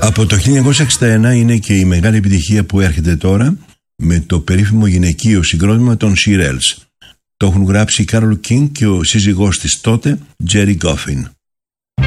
Από το 1961 είναι και η μεγάλη επιτυχία που έρχεται τώρα με το περίφημο γυναικείο συγκρότημα των Shirelles. Το έχουν γράψει η Carole King και ο σύζυγός της τότε, Gerry Goffin.